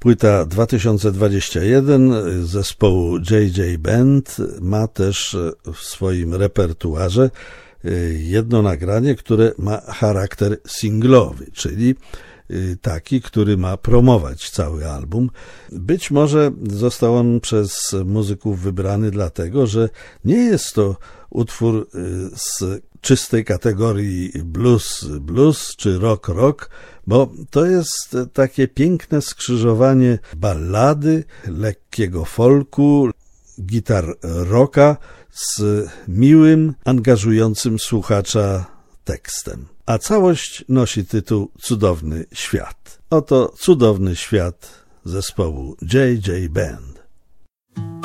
Płyta 2021 zespołu JJ Band ma też w swoim repertuarze jedno nagranie, które ma charakter singlowy, czyli taki, który ma promować cały album. Być może został on przez muzyków wybrany dlatego, że nie jest to utwór z czystej kategorii blues czy rock, bo to jest takie piękne skrzyżowanie ballady, lekkiego folku, gitar rocka z miłym, angażującym słuchacza tekstem. A całość nosi tytuł Cudowny Świat. Oto Cudowny Świat zespołu JJ Band.